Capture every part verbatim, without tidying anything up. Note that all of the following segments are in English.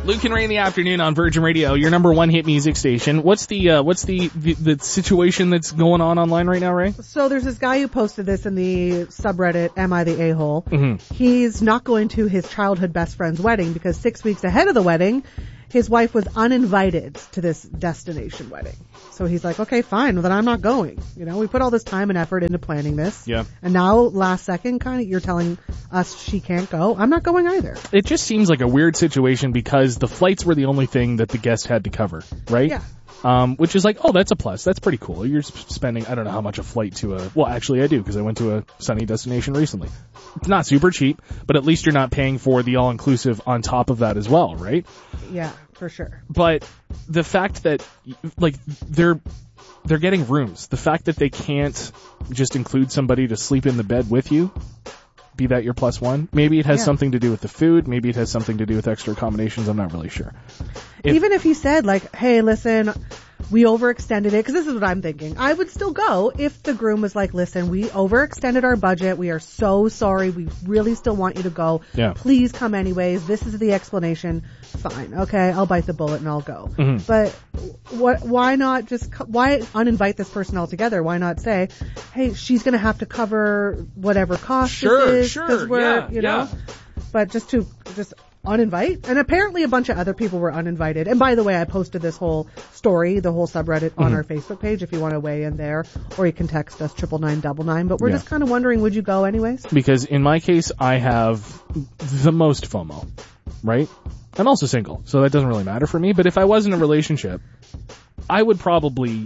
Luke and Ray in the afternoon on Virgin Radio, your number one hit music station. What's the uh, what's the, the the situation that's going on online right now, Ray? So there's this guy who posted this in the subreddit, Am I the A-hole? Mm-hmm. He's not going to his childhood best friend's wedding because six weeks ahead of the wedding, his wife was uninvited to this destination wedding. So he's like, okay, fine, well then I'm not going. You know, we put all this time and effort into planning this. Yeah. And now, last second, kind of, you're telling us she can't go. I'm not going either. It just seems like a weird situation because the flights were the only thing that the guest had to cover, right? Yeah. Um, which is like, oh, that's a plus. That's pretty cool. You're spending, I don't know how much a flight to a, well, actually I do because I went to a sunny destination recently. It's not super cheap, but at least you're not paying for the all-inclusive on top of that as well, right? Yeah, for sure. But the fact that, like, they're, they're getting rooms. The fact that they can't just include somebody to sleep in the bed with you, be that your plus one. Maybe it has yeah. something to do with the food. Maybe it has something to do with extra accommodations. I'm not really sure. If, Even if he said, like, hey, listen, we overextended it, because this is what I'm thinking. I would still go if the groom was like, listen, we overextended our budget. We are so sorry. We really still want you to go. Yeah. Please come anyways. This is the explanation. Fine. Okay, I'll bite the bullet and I'll go. Mm-hmm. But what? Why not just, why uninvite this person altogether? Why not say, hey, she's going to have to cover whatever cost sure, this is, sure, because we're, yeah, you know. yeah. But just to, just uninvite. And apparently a bunch of other people were uninvited. And by the way, I posted this whole story, the whole subreddit on mm-hmm. our Facebook page if you want to weigh in there, or you can text us triple nine double nine. But we're yeah. just kind of wondering, would you go anyways? Because in my case, I have the most FOMO, right? I'm also single, so that doesn't really matter for me. But if I was in a relationship, I would probably,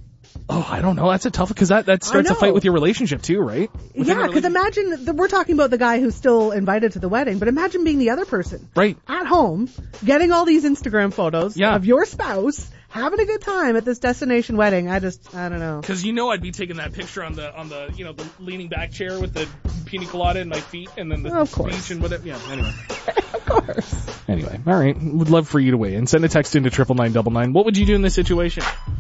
oh, I don't know. That's a tough, because that, that starts a fight with your relationship too, right? Within yeah, because imagine, that we're talking about the guy who's still invited to the wedding, but imagine being the other person. Right. At home, getting all these Instagram photos yeah. of your spouse having a good time at this destination wedding. I just, I don't know. Because you know I'd be taking that picture on the, on the, you know, the leaning back chair with the pina colada in my feet and then the of course. beach and whatever. Yeah, anyway. Of course. Anyway, all right. Would love for you to weigh in. Send a text into triple nine double nine. What would you do in this situation?